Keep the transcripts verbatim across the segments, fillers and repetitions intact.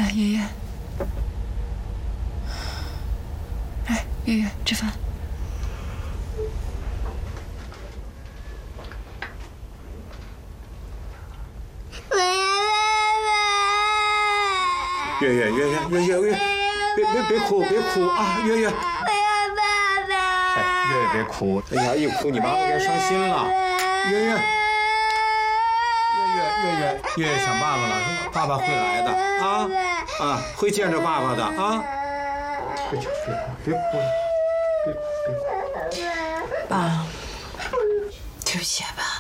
来，爷爷。来，月月吃饭。 月月月月月月月，别别别哭别哭啊！月月， 我要爸爸。 哎，月月别哭，哎呀，一哭你妈妈该伤心了。月月，月月月月月月想爸爸了，说爸爸会来的啊啊，会见着爸爸的啊！别哭别哭别哭别哭别哭！ 爸，对不起啊，爸，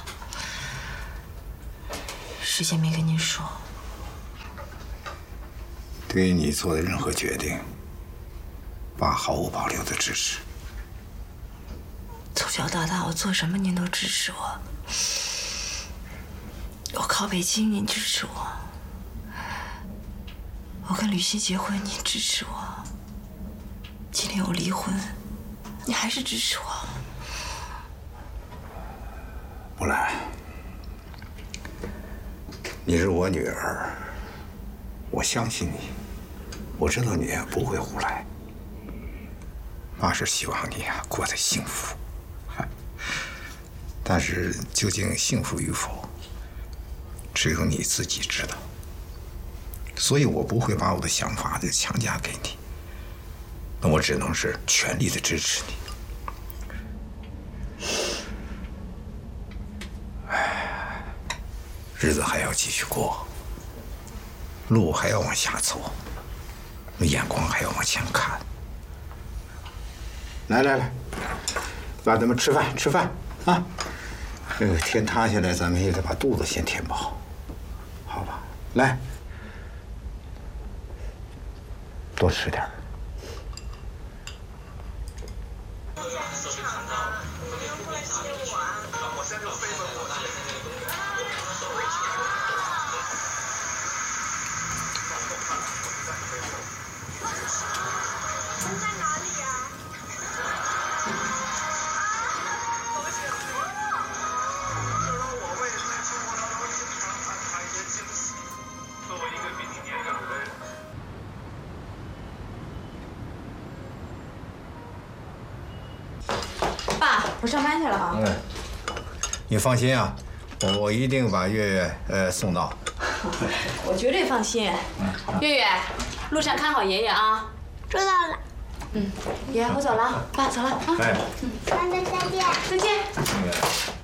事先没跟您说。 对于你做的任何决定，爸毫无保留的支持。 从小到大，我做什么您都支持我。我考北京，您支持我；我跟吕希结婚，您支持我；今天我离婚，你还是支持我。 木兰，你是我女儿，我相信你。我知道你呀不会胡来，爸是希望你呀过得幸福，但是究竟幸福与否，只有你自己知道。所以我不会把我的想法就强加给你，那我只能是全力的支持你。哎，日子还要继续过，路还要往下走。眼光还要往前看。来来来，让咱们吃饭吃饭啊！这个天塌下来，咱们也得把肚子先填饱，好吧？来，多吃点。 我上班去了啊。 嗯，你放心啊，我我一定把月月呃送到。 我绝对放心。月月，路上看好爷爷啊。 知道了。 嗯，爷，我走了，爸走了啊。 哎， 嗯，妈妈再见。 再见。 月月。